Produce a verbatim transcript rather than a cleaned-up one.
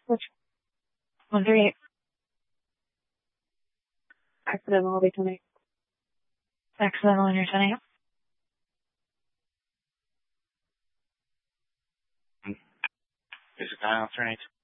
Which one thirty-eight? Accidental will be twenty. Accidental on your ten a.m. Basic dial, turn eight.